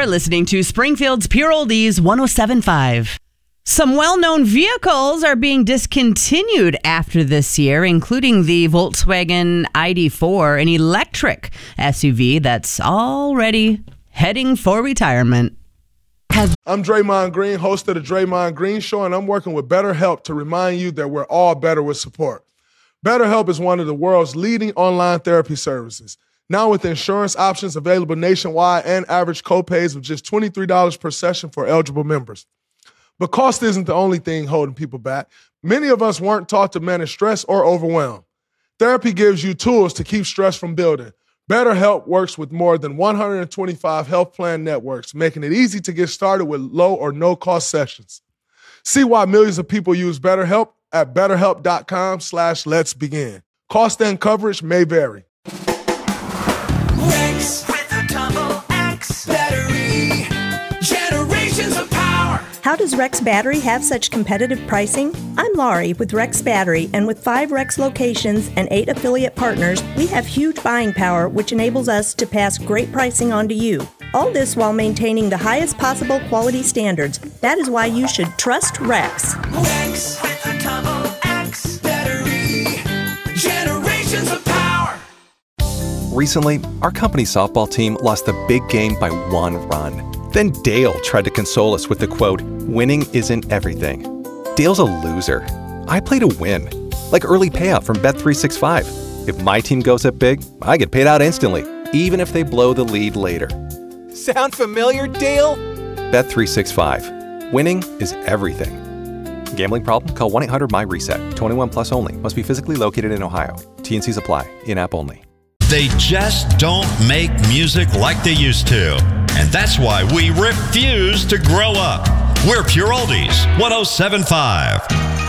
listening to Springfield's Pure Oldies 107.5. Some well-known vehicles are being discontinued after this year, including the Volkswagen ID4, an electric SUV that's already heading for retirement. I'm Draymond Green, host of the Draymond Green Show, and I'm working with BetterHelp to remind you that we're all better with support. BetterHelp is one of the world's leading online therapy services. Now with insurance options available nationwide and average copays of just $23 per session for eligible members. But cost isn't the only thing holding people back. Many of us weren't taught to manage stress or overwhelm. Therapy gives you tools to keep stress from building. BetterHelp works with more than 125 health plan networks, making it easy to get started with low or no-cost sessions. See why millions of people use BetterHelp at BetterHelp.com/letsbegin. Cost and coverage may vary. Rex with a double X battery. Generations of power. How does Rex Battery have such competitive pricing? I'm Laurie with Rex Battery, and with 5 Rex locations and 8 affiliate partners, we have huge buying power, which enables us to pass great pricing on to you. All this while maintaining the highest possible quality standards. That is why you should trust Rex. Rex with a double X battery. Generations of power. Recently, our company softball team lost the big game by 1 run. Then Dale tried to console us with the quote, "Winning isn't everything." Dale's a loser. I play to win, like early payout from Bet365. If my team goes up big, I get paid out instantly, even if they blow the lead later. Sound familiar, Dale? Bet365. Winning is everything. Gambling problem? Call 1-800-MY-RESET. 21 plus only. Must be physically located in Ohio. T&Cs apply. In-app only. They just don't make music like they used to. And that's why we refuse to grow up. We're Pure Oldies 107.5.